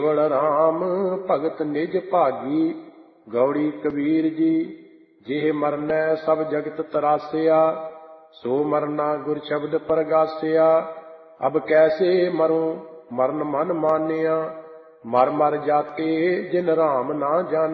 ਕੇਵਲ ਰਾਮ ਭਗਤ ਨਿਜ ਭਾਗੀ। ਗੌੜੀ ਕਬੀਰ ਜੀ ਜਿਹ ਮਰਨੈ ਸਭ ਜਗਤ ਤਰਾਸਿਆ। ਸੋ ਮਰਨਾ ਗੁਰ ਸ਼ਬਦ ਪਰਗਾਸਿਆ। ਅਬ ਕੈਸੇ ਮਰੂੰ ਮਰਨ ਮਨ ਮਾਨਿਆ। ਮਰ ਮਰ ਜਾਤੇ ਜਿਨ ਰਾਮ ਨਾ ਜਾਨਿਆ।